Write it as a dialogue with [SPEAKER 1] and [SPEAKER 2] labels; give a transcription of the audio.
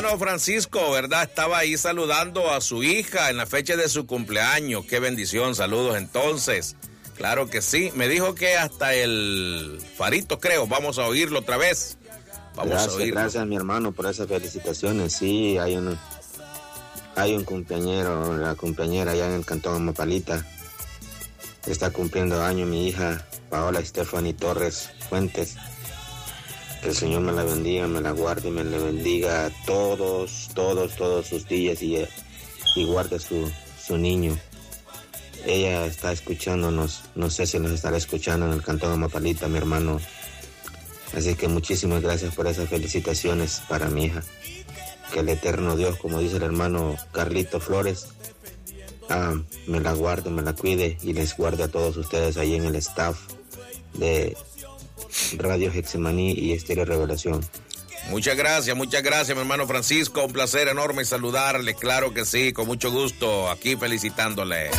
[SPEAKER 1] hermano Francisco, ¿verdad? Estaba ahí saludando a su hija en la fecha de su cumpleaños. Qué bendición, saludos entonces. Claro que sí, me dijo que hasta el Farito, creo, vamos a oírlo otra vez.
[SPEAKER 2] Gracias mi hermano por esas felicitaciones. Sí, hay un cumpleañero, la cumpleañera allá en el cantón Amapalita. Está cumpliendo año mi hija Paola Stephanie Torres Fuentes. Que el Señor me la bendiga, me la guarde y me le bendiga todos sus días y guarde su niño. Ella está escuchándonos, no sé si nos estará escuchando en el cantón Amapalita, mi hermano. Así que muchísimas gracias por esas felicitaciones para mi hija. Que el eterno Dios, como dice el hermano Carlito Flores, me la guarde, me la cuide y les guarde a todos ustedes ahí en el staff de Radio Hexemaní y Estéreo Revelación.
[SPEAKER 1] Muchas gracias, mi hermano Francisco. Un placer enorme saludarle, claro que sí, con mucho gusto, aquí felicitándole.